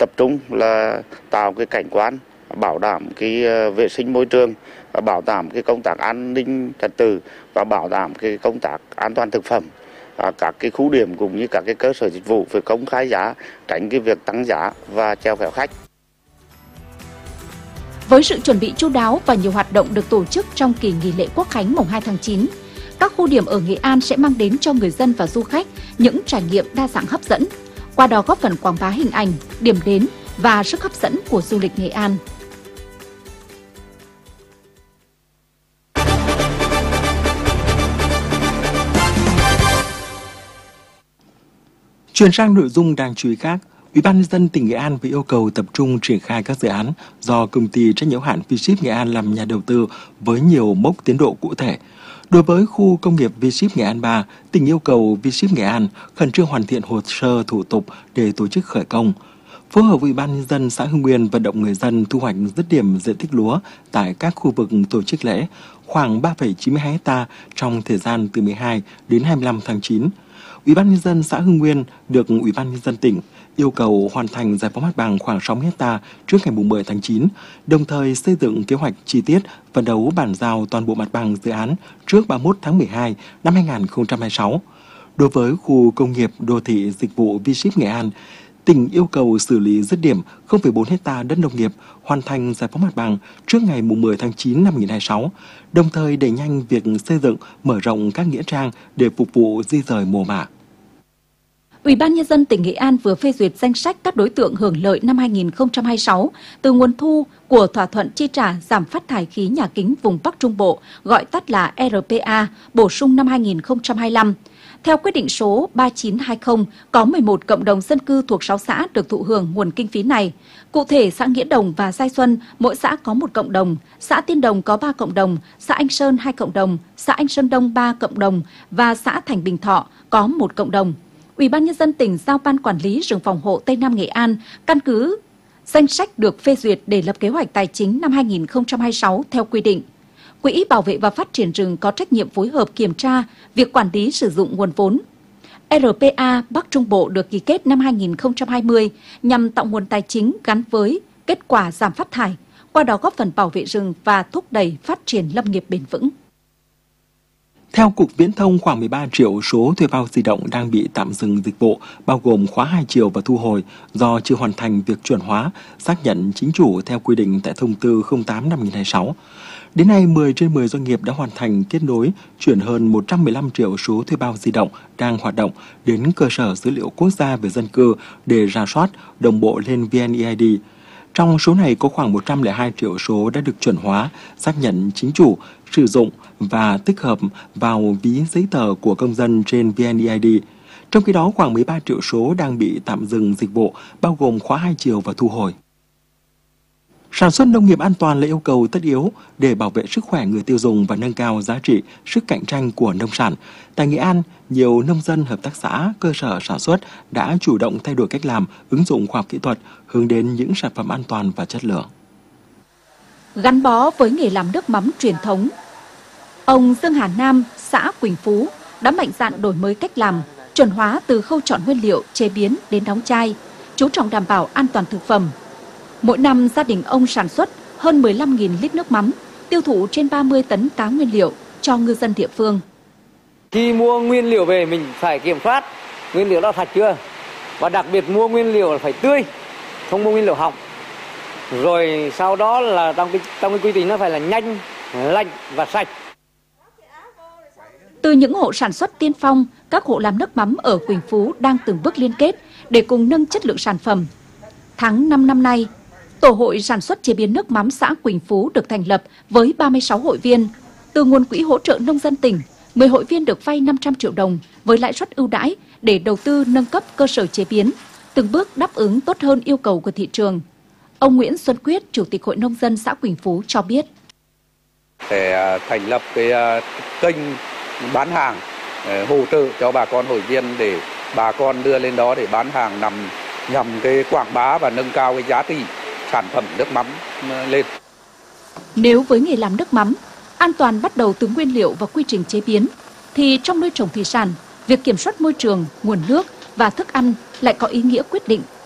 tập trung là tạo cái cảnh quan, bảo đảm cái vệ sinh môi trường, bảo đảm cái công tác an ninh trật tự và bảo đảm cái công tác an toàn thực phẩm. Các cái khu điểm cũng như các cái cơ sở dịch vụ phải công khai giá, tránh cái việc tăng giá và chèo kéo khách. Với sự chuẩn bị chu đáo và nhiều hoạt động được tổ chức trong kỳ nghỉ lễ Quốc khánh mùng 2 tháng 9, các khu điểm ở Nghệ An sẽ mang đến cho người dân và du khách những trải nghiệm đa dạng hấp dẫn, qua đó góp phần quảng bá hình ảnh, điểm đến và sức hấp dẫn của du lịch Nghệ An. Chuyển sang nội dung đáng chú ý khác, Ủy ban nhân dân tỉnh Nghệ An vừa yêu cầu tập trung triển khai các dự án do công ty trách nhiệm hữu hạn V-Ship Nghệ An làm nhà đầu tư với nhiều mốc tiến độ cụ thể. Đối với khu công nghiệp V-Ship Nghệ An 3, tỉnh yêu cầu V-Ship Nghệ An khẩn trương hoàn thiện hồ sơ thủ tục để tổ chức khởi công. Phối hợp với Ủy ban nhân dân xã Hưng Nguyên vận động người dân thu hoạch dứt điểm diện tích lúa tại các khu vực tổ chức lễ khoảng 3,92 ha trong thời gian từ 12 đến 25 tháng 9. Ủy ban nhân dân xã Hưng Nguyên được Ủy ban nhân dân tỉnh yêu cầu hoàn thành giải phóng mặt bằng khoảng 60 ha trước ngày 10 tháng 9, đồng thời xây dựng kế hoạch chi tiết phấn đấu bàn giao toàn bộ mặt bằng dự án trước 31 tháng 12 năm 2026. Đối với khu công nghiệp đô thị dịch vụ V-Ship Nghệ An, tỉnh yêu cầu xử lý dứt điểm 0,4 ha đất nông nghiệp hoàn thành giải phóng mặt bằng trước ngày 10 tháng 9 năm 2026, đồng thời đẩy nhanh việc xây dựng, mở rộng các nghĩa trang để phục vụ di dời mùa mả. Ủy ban nhân dân tỉnh Nghệ An vừa phê duyệt danh sách các đối tượng hưởng lợi năm 2026 từ nguồn thu của thỏa thuận chi trả giảm phát thải khí nhà kính vùng Bắc Trung Bộ, gọi tắt là RPA, bổ sung năm 2025. Theo quyết định số 3920, có 11 cộng đồng dân cư thuộc 6 xã được thụ hưởng nguồn kinh phí này. Cụ thể, xã Nghĩa Đồng và Giai Xuân, mỗi xã có 1 cộng đồng, xã Tiên Đồng có 3 cộng đồng, xã Anh Sơn 2 cộng đồng, xã Anh Sơn Đông 3 cộng đồng và xã Thành Bình Thọ có 1 cộng đồng. Ủy ban nhân dân tỉnh giao Ban Quản lý rừng phòng hộ Tây Nam Nghệ An căn cứ danh sách được phê duyệt để lập kế hoạch tài chính năm 2026 theo quy định. Quỹ Bảo vệ và Phát triển rừng có trách nhiệm phối hợp kiểm tra việc quản lý sử dụng nguồn vốn. RPA Bắc Trung Bộ được ký kết năm 2020 nhằm tạo nguồn tài chính gắn với kết quả giảm phát thải, qua đó góp phần bảo vệ rừng và thúc đẩy phát triển lâm nghiệp bền vững. Theo Cục Viễn thông, khoảng 13 triệu số thuê bao di động đang bị tạm dừng dịch vụ, bao gồm khóa 2 chiều và thu hồi do chưa hoàn thành việc chuẩn hóa, xác nhận chính chủ theo quy định tại Thông tư 08 năm 2026. Đến nay, 10 trên 10 doanh nghiệp đã hoàn thành kết nối chuyển hơn 115 triệu số thuê bao di động đang hoạt động đến cơ sở dữ liệu quốc gia về dân cư để rà soát, đồng bộ lên VNeID. Trong số này có khoảng 102 triệu số đã được chuẩn hóa, xác nhận chính chủ, sử dụng và tích hợp vào ví giấy tờ của công dân trên VNeID. Trong khi đó, khoảng 13 triệu số đang bị tạm dừng dịch vụ, bao gồm khóa 2 chiều và thu hồi. Sản xuất nông nghiệp an toàn là yêu cầu tất yếu để bảo vệ sức khỏe người tiêu dùng và nâng cao giá trị, sức cạnh tranh của nông sản. Tại Nghệ An, nhiều nông dân, hợp tác xã, cơ sở sản xuất đã chủ động thay đổi cách làm, ứng dụng khoa học kỹ thuật, hướng đến những sản phẩm an toàn và chất lượng. Gắn bó với nghề làm nước mắm truyền thống, ông Dương Hà Nam, xã Quỳnh Phú đã mạnh dạn đổi mới cách làm, chuẩn hóa từ khâu chọn nguyên liệu, chế biến đến đóng chai, chú trọng đảm bảo an toàn thực phẩm. Mỗi năm, gia đình ông sản xuất hơn 15.000 lít nước mắm, tiêu thụ trên 30 tấn cá nguyên liệu cho ngư dân địa phương. Khi mua nguyên liệu về mình phải kiểm soát nguyên liệu đã sạch chưa, và đặc biệt mua nguyên liệu phải tươi, không mua nguyên liệu hỏng. Rồi sau đó là trong cái quy trình nó phải là nhanh, lạnh và sạch. Từ những hộ sản xuất tiên phong, các hộ làm nước mắm ở Quỳnh Phú đang từng bước liên kết để cùng nâng chất lượng sản phẩm. Tháng 5 năm nay, Tổ hội sản xuất chế biến nước mắm xã Quỳnh Phú được thành lập với 36 hội viên. Từ nguồn quỹ hỗ trợ nông dân tỉnh, 10 hội viên được vay 500 triệu đồng với lãi suất ưu đãi để đầu tư nâng cấp cơ sở chế biến, từng bước đáp ứng tốt hơn yêu cầu của thị trường. Ông Nguyễn Xuân Quyết, Chủ tịch Hội Nông dân xã Quỳnh Phú cho biết. Để thành lập cái kênh bán hàng hỗ trợ cho bà con hội viên để bà con đưa lên đó để bán hàng nhằm cái quảng bá và nâng cao cái giá trị sản phẩm nước mắm lên. Nếu với nghề làm nước mắm, an toàn bắt đầu từ nguyên liệu và quy trình chế biến, thì trong nuôi trồng thủy sản, việc kiểm soát môi trường, nguồn nước và thức ăn lại có ý nghĩa quyết định.